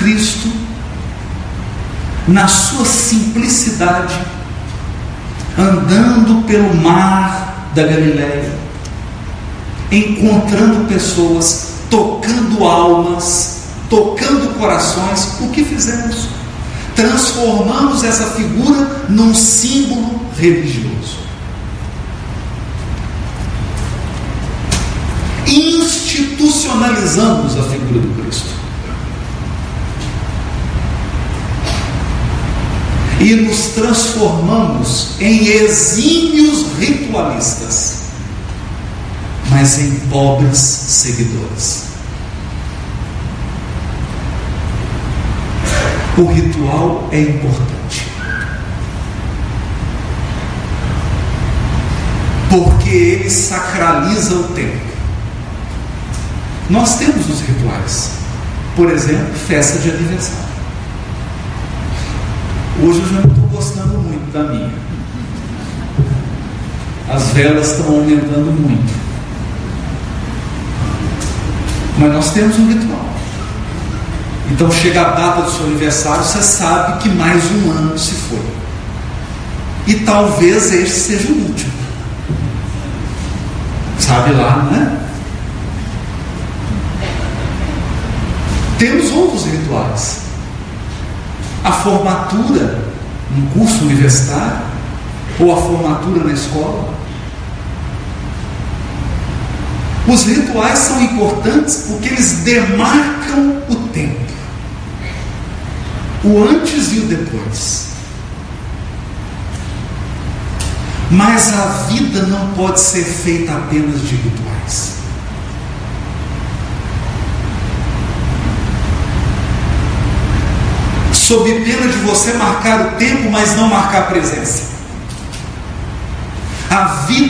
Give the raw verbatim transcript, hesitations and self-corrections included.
Cristo, na sua simplicidade, andando pelo mar da Galileia, encontrando pessoas, tocando almas, tocando corações. O que fizemos? Transformamos essa figura num símbolo religioso. Institucionalizamos a figura do Cristo. E nos transformamos em exímios ritualistas, mas em pobres seguidores. O ritual é importante, porque ele sacraliza o tempo. Nós temos os rituais, por exemplo, festa de aniversário. Hoje eu já não estou gostando muito da minha. As velas estão aumentando muito. Mas nós temos um ritual. Então chega a data do seu aniversário, você sabe que mais um ano se foi. E talvez este seja o último. Sabe lá, né? Temos outros rituais. A formatura num curso universitário, ou a formatura na escola. Os rituais são importantes porque eles demarcam o tempo, o antes e o depois. Mas a vida não pode ser feita apenas de rituais. Sob pena de você marcar o tempo, mas não marcar a presença. A vida